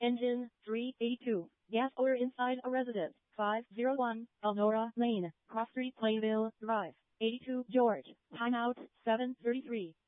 Engine 382. Gas or inside a residence. 501 Elnora Lane, Cross Street, Plainville Drive. 82 George. Timeout 7:33.